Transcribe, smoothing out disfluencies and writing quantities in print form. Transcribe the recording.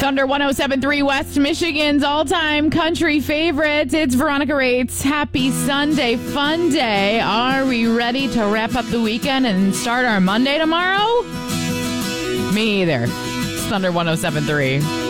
Thunder 107.3 West Michigan's all-time country favorite. It's Veronica Rates. Happy Sunday, fun day. Are we ready to wrap up the weekend and start our Monday tomorrow? Me either. It's Thunder 107.3.